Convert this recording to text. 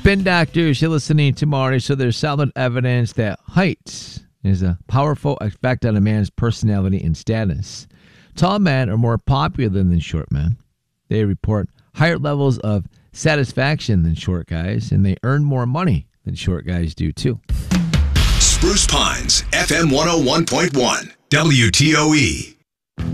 Spin Doctors, you're listening to Marty. So there's solid evidence that height is a powerful effect on a man's personality and status. Tall men are more popular than short men. They report higher levels of satisfaction than short guys, and they earn more money than short guys do too. Spruce Pines, FM 101.1, WTOE.